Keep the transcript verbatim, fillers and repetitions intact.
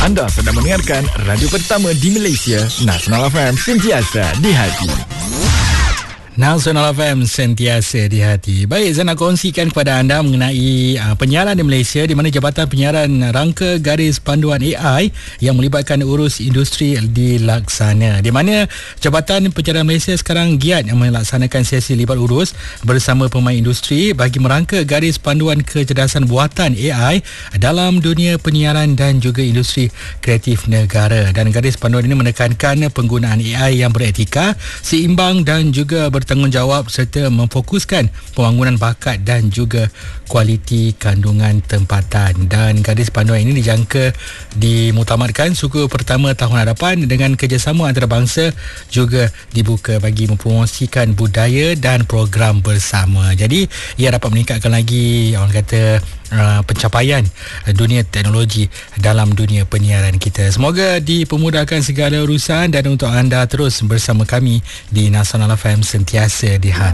Anda sedang mendengarkan radio pertama di Malaysia, Nasional F M, sentiasa di hati. Nasional F M, sentiasa di hati. Baik, saya nak kongsikan kepada anda mengenai uh, penyiaran di Malaysia, di mana Jabatan Penyiaran rangka garis panduan A I yang melibatkan urus industri dilaksana. Di mana Jabatan Penyiaran Malaysia sekarang giat melaksanakan sesi libat urus bersama pemain industri bagi merangka garis panduan kecerdasan buatan A I dalam dunia penyiaran dan juga industri kreatif negara. Dan garis panduan ini menekankan penggunaan A I yang beretika, seimbang dan juga ber tanggungjawab serta memfokuskan pembangunan bakat dan juga kualiti kandungan tempatan. Dan garis panduan ini dijangka dimuktamadkan suku pertama tahun hadapan dengan kerjasama antarabangsa juga dibuka bagi mempromosikan budaya dan program bersama. Jadi ia dapat meningkatkan lagi orang kata uh, pencapaian dunia teknologi dalam dunia penyiaran kita. Semoga dipermudahkan segala urusan dan untuk anda terus bersama kami di Nasional F M, sentiasa di hati.